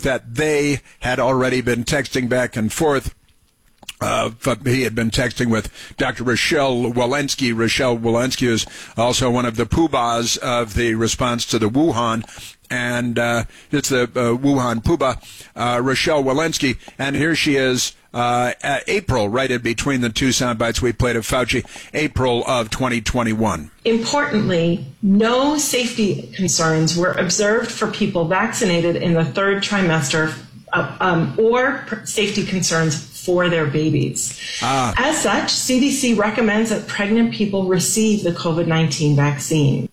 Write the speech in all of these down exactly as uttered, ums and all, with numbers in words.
that they had already been texting back and forth. Uh, he had been texting with Doctor Rochelle Walensky. Rochelle Walensky is also one of the poobahs of the response to the Wuhan. And uh, it's the uh, Wuhan poobah, uh, Rochelle Walensky. And here she is, uh, April, right in between the two sound bites we played of Fauci, April of twenty twenty-one. Importantly, no safety concerns were observed for people vaccinated in the third trimester uh, um, or safety concerns for their babies. Ah. As such, C D C recommends that pregnant people receive the COVID nineteen vaccine.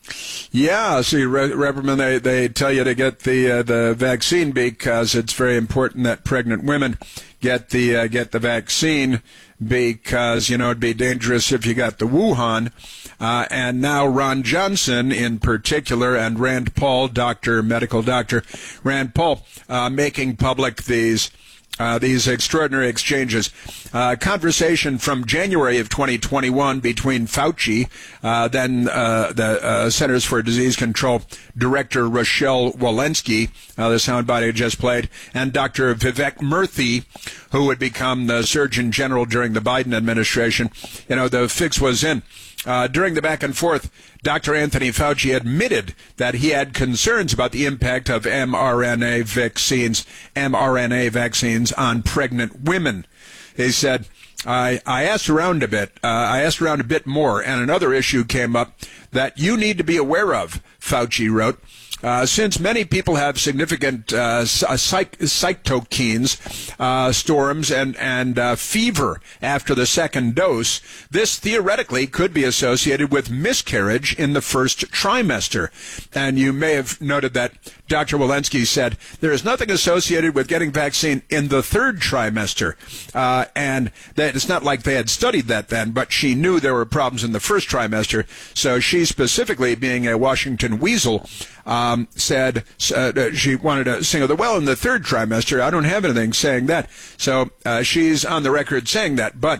Yeah, see, Reverend, they, they tell you to get the uh, the vaccine because it's very important that pregnant women get the uh, get the vaccine because, you know, it'd be dangerous if you got the Wuhan. Uh, and now Ron Johnson in particular and Rand Paul, doctor, medical doctor, Rand Paul, uh, making public these Uh, these extraordinary exchanges. Uh, conversation from January of twenty twenty-one between Fauci, uh, then uh, the uh, Centers for Disease Control Director Rochelle Walensky, uh, the soundbite I just played, and Doctor Vivek Murthy, who would become the Surgeon General during the Biden administration. You know, the fix was in. Uh, during the back and forth, Doctor Anthony Fauci admitted that he had concerns about the impact of mRNA vaccines, mRNA vaccines on pregnant women. He said, I, I asked around a bit, uh, I asked around a bit more, and another issue came up that you need to be aware of, Fauci wrote. Uh, since many people have significant uh, psych- cytokines, uh, storms, and, and uh, fever after the second dose, this theoretically could be associated with miscarriage in the first trimester. And you may have noted that Doctor Walensky said there is nothing associated with getting vaccine in the third trimester. Uh, and that it's not like they had studied that then, but she knew there were problems in the first trimester. So she specifically, being a Washington weasel, Um, said uh, she wanted to single the well in the third trimester. I don't have anything saying that. So uh, she's on the record saying that. But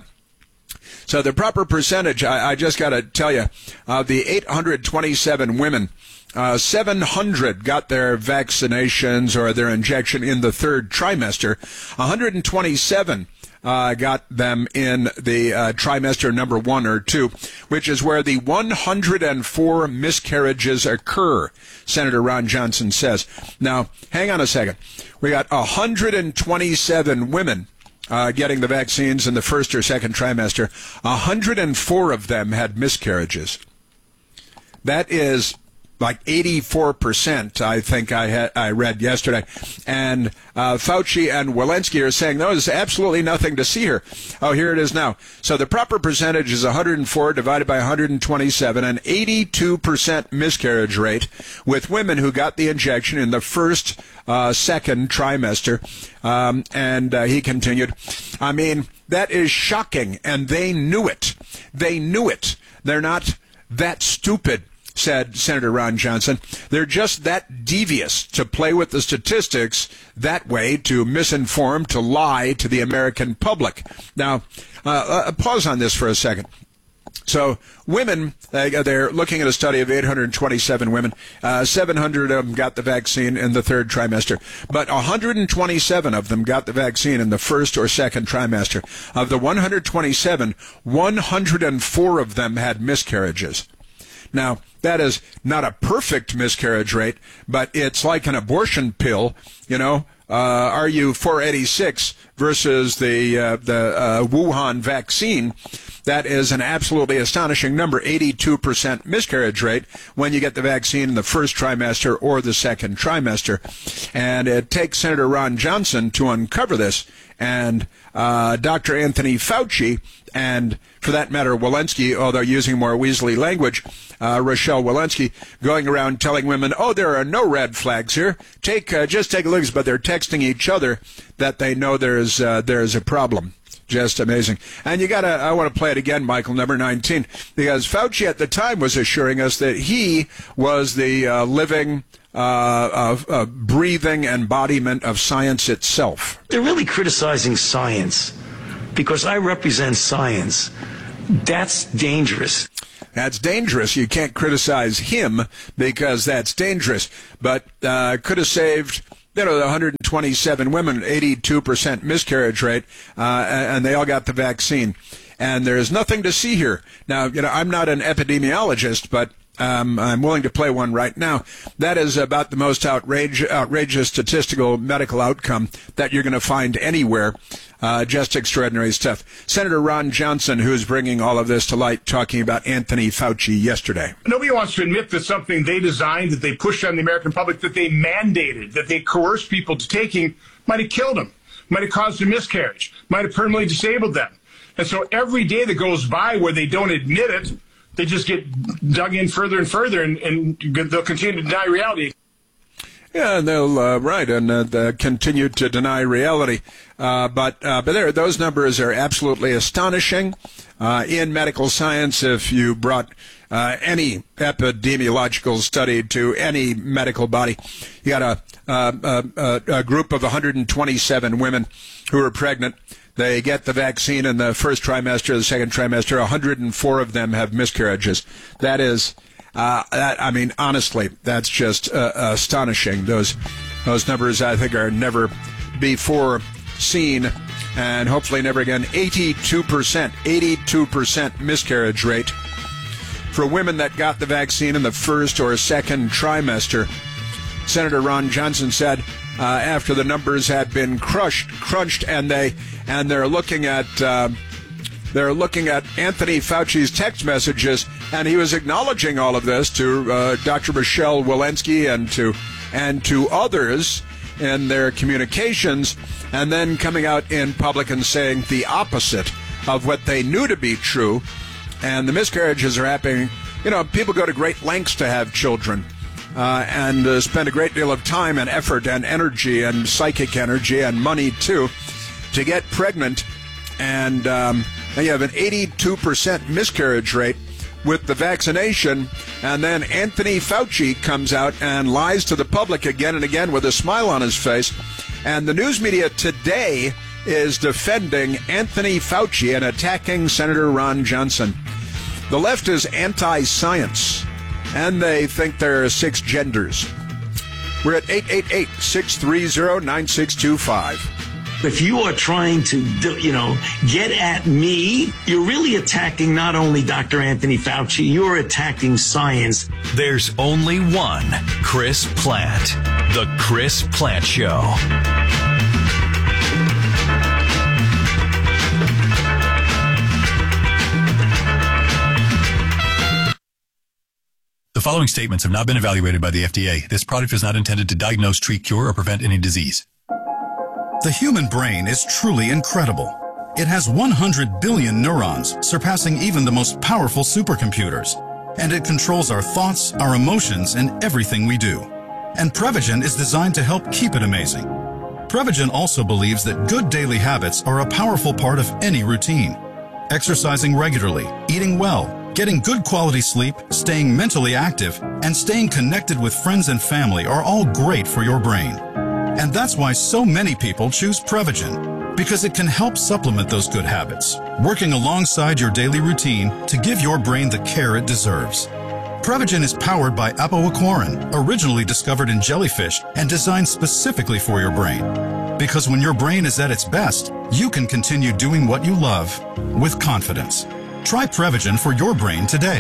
so the proper percentage, I, I just got to tell you, of the eight hundred twenty-seven women, uh, seven hundred got their vaccinations or their injection in the third trimester. one hundred twenty-seven Uh, got them in the uh, trimester number one or two, which is where the one hundred four miscarriages occur, Senator Ron Johnson says. Now, hang on a second. We got one hundred twenty-seven women uh, getting the vaccines in the first or second trimester. one hundred four of them had miscarriages. That is like eighty-four percent, I think I had, I read yesterday. And uh, Fauci and Walensky are saying, no, there's absolutely nothing to see here. Oh, here it is now. So the proper percentage is one hundred four divided by one hundred twenty-seven, an eighty-two percent miscarriage rate with women who got the injection in the first, uh, second trimester. Um, and uh, he continued, I mean, that is shocking, and they knew it. They knew it. They're not that stupid, said Senator Ron Johnson. They're just that devious to play with the statistics that way, to misinform, to lie to the American public. Now, uh, uh, pause on this for a second. So women, uh, they're looking at a study of eight hundred twenty-seven women. Uh, seven hundred of them got the vaccine in the third trimester. But one hundred twenty-seven of them got the vaccine in the first or second trimester. Of the one hundred twenty-seven, one hundred four of them had miscarriages. Now, that is not a perfect miscarriage rate, but it's like an abortion pill, you know. Uh, R U four eighty-six versus the uh, the uh, Wuhan vaccine. That is an absolutely astonishing number, eighty-two percent miscarriage rate when you get the vaccine in the first trimester or the second trimester. And it takes Senator Ron Johnson to uncover this, and uh, Doctor Anthony Fauci, and for that matter, Walensky, although using more weaselly language, uh, Rochelle Walensky, going around telling women, oh, there are no red flags here. Take uh, just take a look, but they're texting each other that they know there's uh, there's a problem. Just amazing. And you gotta, I want to play it again, Michael, number nineteen, because Fauci at the time was assuring us that he was the uh, living, uh, uh, uh, breathing embodiment of science itself. They're really criticizing science because I represent science. That's dangerous. That's dangerous. You can't criticize him because that's dangerous. But uh, could have saved, you know, the one hundred twenty-seven women, eighty-two percent miscarriage rate, uh, and they all got the vaccine. And there's nothing to see here. Now, you know, I'm not an epidemiologist, but Um, I'm willing to play one right now. That is about the most outrage, outrageous statistical medical outcome that you're going to find anywhere. Uh, just extraordinary stuff. Senator Ron Johnson, who's bringing all of this to light, talking about Anthony Fauci yesterday. Nobody wants to admit that something they designed, that they pushed on the American public, that they mandated, that they coerced people to taking, might have killed them, might have caused a miscarriage, might have permanently disabled them. And so every day that goes by where they don't admit it, they just get dug in further and further, and, and they'll continue to deny reality. Yeah, and they'll uh, right, and uh, they continue to deny reality. Uh, but uh, but there, those numbers are absolutely astonishing. Uh, in medical science, if you brought uh, any epidemiological study to any medical body, you got a, a, a, a group of one hundred twenty-seven women who are pregnant. They get the vaccine in the first trimester, the second trimester. one hundred four of them have miscarriages. That is, uh, that, I mean, honestly, that's just uh, astonishing. Those those numbers, I think, are never before seen, and hopefully never again. eighty-two percent, eighty-two percent miscarriage rate for women that got the vaccine in the first or second trimester. Senator Ron Johnson said, Uh, after the numbers had been crushed, crunched, and they and they're looking at uh, they're looking at Anthony Fauci's text messages, and he was acknowledging all of this to uh, Doctor Michelle Walensky and to and to others in their communications, and then coming out in public and saying the opposite of what they knew to be true. And the miscarriages are happening. You know, people go to great lengths to have children. Uh, and uh, spend a great deal of time and effort and energy and psychic energy and money, too, to get pregnant. And um, you have an eighty-two percent miscarriage rate with the vaccination. And then Anthony Fauci comes out and lies to the public again and again with a smile on his face. And the news media today is defending Anthony Fauci and attacking Senator Ron Johnson. The left is anti-science, and they think there are six genders. We're at eight eight eight, six three zero, nine six two five. If you are trying to, do, you know, get at me, you're really attacking not only Doctor Anthony Fauci, you're attacking science. There's only one Chris Plante. The Chris Plante Show. The following statements have not been evaluated by the F D A. This product is not intended to diagnose, treat, cure, or prevent any disease. The human brain is truly incredible. It has one hundred billion neurons, surpassing even the most powerful supercomputers. And it controls our thoughts, our emotions, and everything we do. And Prevagen is designed to help keep it amazing. Prevagen also believes that good daily habits are a powerful part of any routine. Exercising regularly, eating well, getting good quality sleep, staying mentally active, and staying connected with friends and family are all great for your brain. And that's why so many people choose Prevagen, because it can help supplement those good habits, working alongside your daily routine to give your brain the care it deserves. Prevagen is powered by apoaquarin, originally discovered in jellyfish and designed specifically for your brain. Because when your brain is at its best, you can continue doing what you love with confidence. Try Prevagen for your brain today.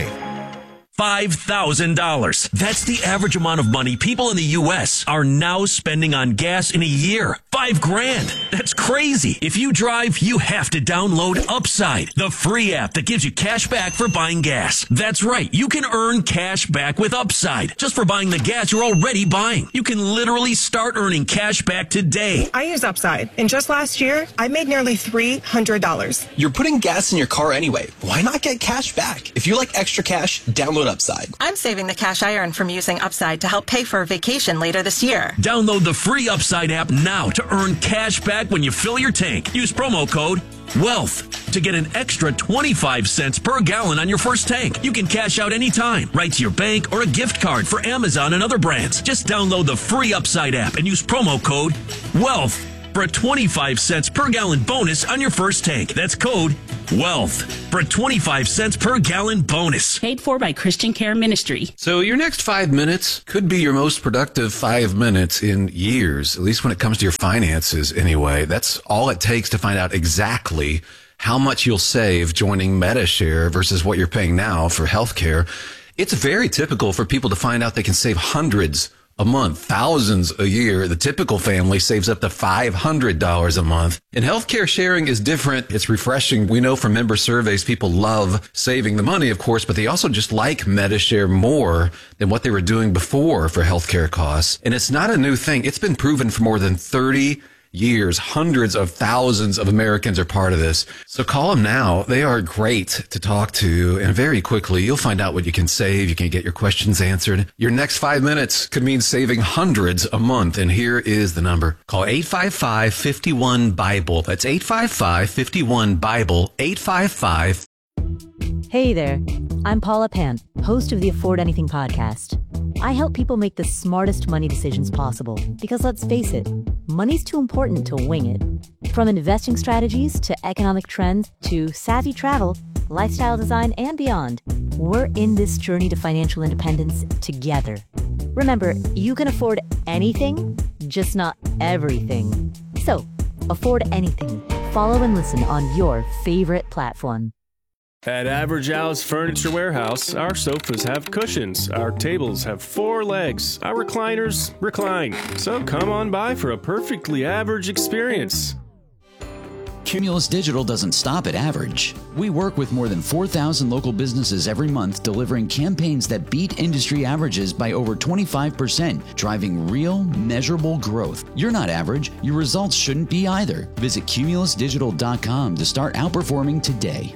five thousand dollars. That's the average amount of money people in the U S are now spending on gas in a year. Five grand. That's crazy. If you drive, you have to download Upside, the free app that gives you cash back for buying gas. That's right. You can earn cash back with Upside just for buying the gas you're already buying. You can literally start earning cash back today. I use Upside, and just last year, I made nearly three hundred dollars. You're putting gas in your car anyway. Why not get cash back? If you like extra cash, download Upside. I'm saving the cash I earn from using Upside to help pay for a vacation later this year. Download the free Upside app now to earn cash back when you fill your tank. Use promo code WEALTH to get an extra twenty-five cents per gallon on your first tank. You can cash out anytime, right to your bank or a gift card for Amazon and other brands. Just download the free Upside app and use promo code WEALTH for a twenty-five cents per gallon bonus on your first tank. That's code Wealth for a twenty-five cents per gallon bonus. Paid for by Christian Care Ministry. So your next five minutes could be your most productive five minutes in years, at least when it comes to your finances anyway. That's all it takes to find out exactly how much you'll save joining Medi-Share versus what you're paying now for healthcare. It's very typical for people to find out they can save hundreds a month, thousands a year. The typical family saves up to five hundred dollars a month. And healthcare sharing is different. It's refreshing. We know from member surveys, people love saving the money, of course, but they also just like Medi-Share more than what they were doing before for healthcare costs. And it's not a new thing. It's been proven for more than thirty years. Hundreds of thousands of Americans are part of this. So call them now. They are great to talk to. And very quickly, you'll find out what you can save. You can get your questions answered. Your next five minutes could mean saving hundreds a month. And here is the number. Call eight five five, five one, BIBLE. That's eight five five, five one, BIBLE. eight five five. Hey there. I'm Paula Pant, host of the Afford Anything podcast. I help people make the smartest money decisions possible because, let's face it, money's too important to wing it. From investing strategies to economic trends to savvy travel, lifestyle design, and beyond, we're in this journey to financial independence together. Remember, you can afford anything, just not everything. So, afford anything. Follow and listen on your favorite platform. At Average Al's Furniture Warehouse, our sofas have cushions, our tables have four legs, our recliners recline. So come on by for a perfectly average experience. Cumulus Digital doesn't stop at average. We work with more than four thousand local businesses every month, delivering campaigns that beat industry averages by over twenty-five percent, driving real, measurable growth. You're not average. Your results shouldn't be either. Visit cumulus digital dot com to start outperforming today.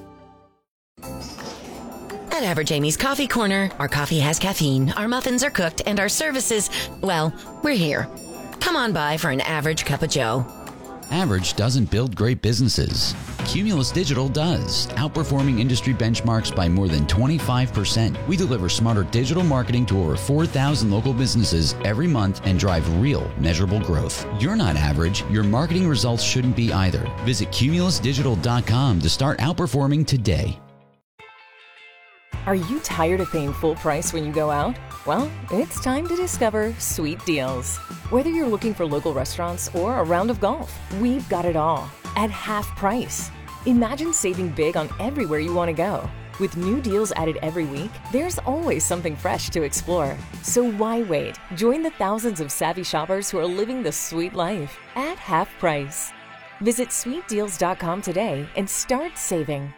At Average Amy's Coffee Corner, our coffee has caffeine, our muffins are cooked, and our services, well, we're here. Come on by for an average cup of joe. Average doesn't build great businesses. Cumulus Digital does, outperforming industry benchmarks by more than twenty-five percent. We deliver smarter digital marketing to over four thousand local businesses every month and drive real, measurable growth. You're not average. Your marketing results shouldn't be either. Visit cumulus digital dot com to start outperforming today. Are you tired of paying full price when you go out? Well, it's time to discover Sweet Deals. Whether you're looking for local restaurants or a round of golf, we've got it all at half price. Imagine saving big on everywhere you want to go. With new deals added every week, there's always something fresh to explore. So why wait? Join the thousands of savvy shoppers who are living the sweet life at half price. Visit sweet deals dot com today and start saving.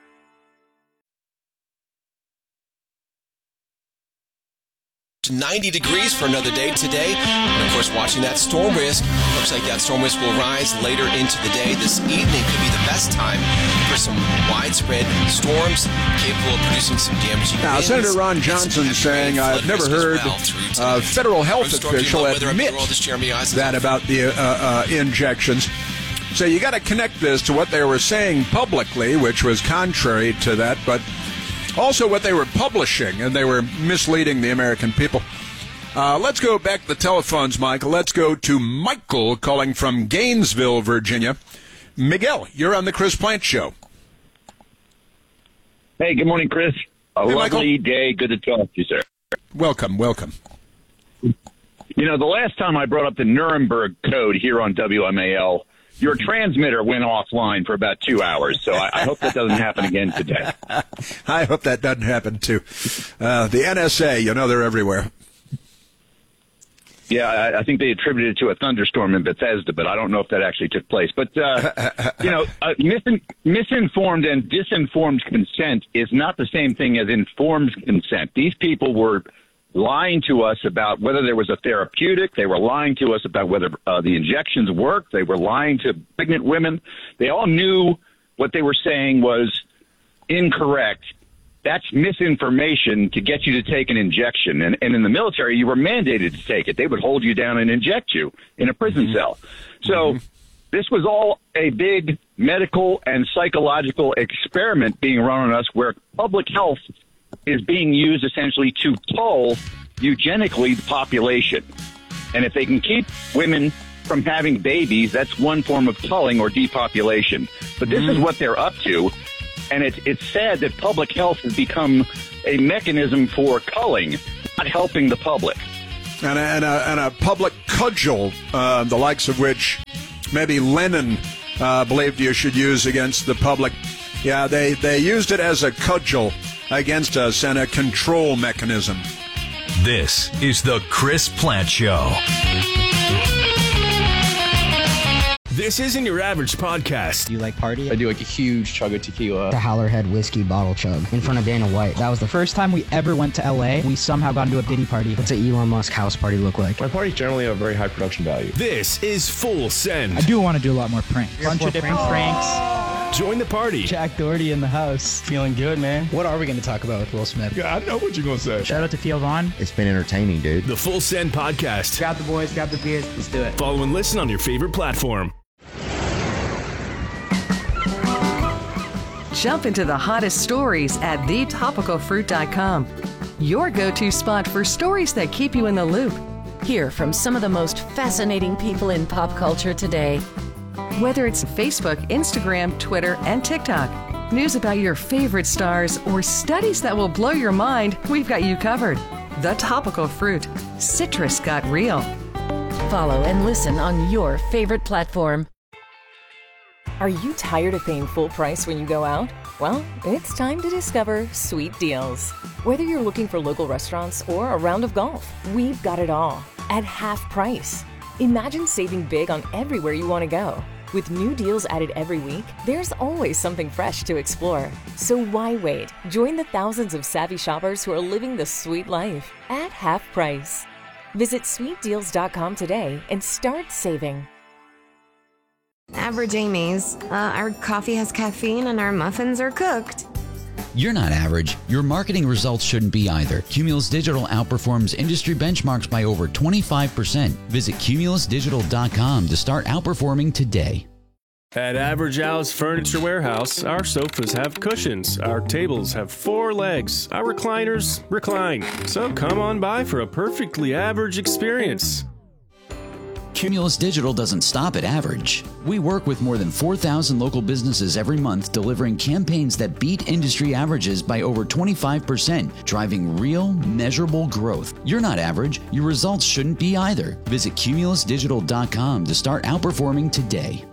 ninety degrees for another day today. And of course, watching that storm risk. Looks like that storm risk will rise later into the day. This evening could be the best time for some widespread storms capable of producing some damaging Now, winds. Senator Ron Johnson saying, I've never heard a federal health official admit that about the uh, uh, injections. So you got to connect this to what they were saying publicly, which was contrary to that, but also what they were publishing, and they were misleading the American people. Uh, let's go back to the telephones, Michael. Let's go to Michael calling from Gainesville, Virginia. Miguel, you're on the Chris Plant Show. Hey, good morning, Chris. A hey, lovely Michael. day. Good to talk to you, sir. Welcome, welcome. You know, the last time I brought up the Nuremberg Code here on W M A L, your transmitter went offline for about two hours, so I, I hope that doesn't happen again today. I hope that doesn't happen, too. Uh, the N S A, you know, they're everywhere. Yeah, I, I think they attributed it to a thunderstorm in Bethesda, but I don't know if that actually took place. But, uh, you know, uh, misin- misinformed and disinformed consent is not the same thing as informed consent. These people were lying to us about whether there was a therapeutic. They were lying to us about whether uh, the injections worked. They were lying to pregnant women. They all knew what they were saying was incorrect. That's misinformation to get you to take an injection. And, and in the military, you were mandated to take it. They would hold you down and inject you in a prison mm-hmm. cell. So mm-hmm. this was all a big medical and psychological experiment being run on us where public health is being used essentially to cull eugenically the population. And if they can keep women from having babies, that's one form of culling or depopulation. But this mm. is what they're up to. And it's it's sad that public health has become a mechanism for culling, not helping the public. And a, and a, and a public cudgel, uh, the likes of which maybe Lenin uh, believed you should use against the public. Yeah, they, they used it as a cudgel against us and a control mechanism. This is the Chris Plante Show. This isn't your average podcast. Do you like party? I do like a huge chug of tequila. The Howlerhead whiskey bottle chug in front of Dana White. That was the first time we ever went to L A. We somehow got into a Diddy party. What's an Elon Musk house party look like? My parties generally have very high production value. This is Full Send. I do want to do a lot more pranks. A bunch of different pranks. pranks. Join the party. Jack Doherty in the house. Feeling good, man. What are we going to talk about with Will Smith? Yeah, I know what you're going to say. Shout out to Theo Vaughn. It's been entertaining, dude. The Full Send podcast. Grab the boys, grab the beers. Let's do it. Follow and listen on your favorite platform. Jump into the hottest stories at the topical fruit dot com. Your go-to spot for stories that keep you in the loop. Hear from some of the most fascinating people in pop culture today. Whether it's Facebook, Instagram, Twitter, and TikTok, news about your favorite stars, or studies that will blow your mind, we've got you covered. The Topical Fruit. Citrus got real. Follow and listen on your favorite platform. Are you tired of paying full price when you go out? Well, it's time to discover Sweet Deals. Whether you're looking for local restaurants or a round of golf, we've got it all at half price. Imagine saving big on everywhere you want to go. With new deals added every week, there's always something fresh to explore. So why wait? Join the thousands of savvy shoppers who are living the sweet life at half price. Visit sweet deals dot com today and start saving. Average Amy's. Uh, our coffee has caffeine and our muffins are cooked. You're not average. Your marketing results shouldn't be either. Cumulus Digital outperforms industry benchmarks by over twenty-five percent. Visit cumulus digital dot com to start outperforming today. At Average Al's Furniture Warehouse, our sofas have cushions, our tables have four legs, our recliners recline. So come on by for a perfectly average experience. Cumulus Digital doesn't stop at average. We work with more than four thousand local businesses every month, delivering campaigns that beat industry averages by over twenty-five percent, driving real, measurable growth. You're not average. Your results shouldn't be either. Visit cumulus digital dot com to start outperforming today.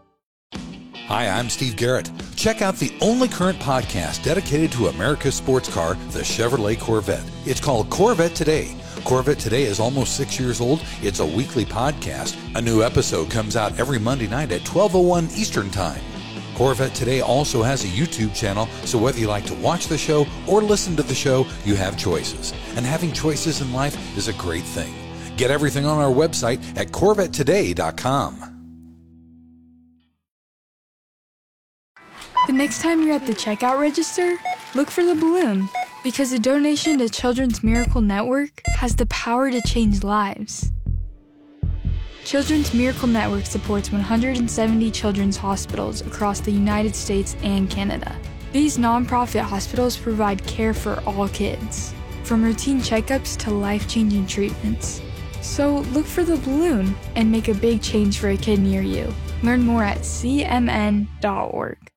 Hi, I'm Steve Garrett. Check out the only current podcast dedicated to America's sports car, the Chevrolet Corvette. It's called Corvette Today. Corvette Today is almost six years old. It's a weekly podcast. A new episode comes out every Monday night at twelve oh one Eastern Time. Corvette Today also has a YouTube channel, so whether you like to watch the show or listen to the show, you have choices. And having choices in life is a great thing. Get everything on our website at corvette today dot com. The next time you're at the checkout register, look for the balloon, because a donation to Children's Miracle Network has the power to change lives. Children's Miracle Network supports one hundred seventy children's hospitals across the United States and Canada. These nonprofit hospitals provide care for all kids, from routine checkups to life-changing treatments. So look for the balloon and make a big change for a kid near you. Learn more at c m n dot org.